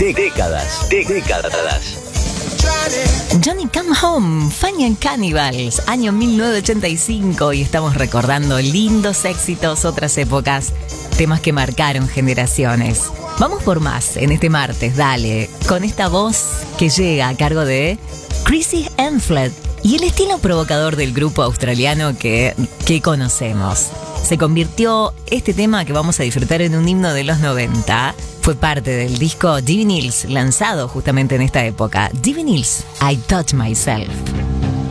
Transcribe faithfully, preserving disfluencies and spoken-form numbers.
de- décadas, de- décadas. Johnny Come Home, Fania and Cannibals, año mil novecientos ochenta y cinco, y estamos recordando lindos éxitos, otras épocas, temas que marcaron generaciones. Vamos por más en este martes, dale, con esta voz que llega a cargo de Chrissy Hemsworth y el estilo provocador del grupo australiano que, que conocemos. Se convirtió este tema que vamos a disfrutar en un himno de los noventa. Fue parte del disco Divinils, lanzado justamente en esta época. Divinils, I Touch Myself.